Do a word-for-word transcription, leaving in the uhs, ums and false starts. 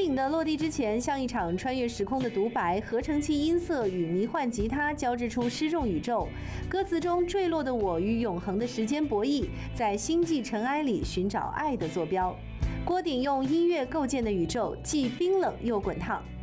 影的落地之前，像一场穿越时空的独白，合成器音色与迷幻吉他交织出失重宇宙。歌词中坠落的我与永恒的时间博弈，在星际尘埃里寻找爱的坐标。郭顶用音乐构建的宇宙，既冰冷又滚烫。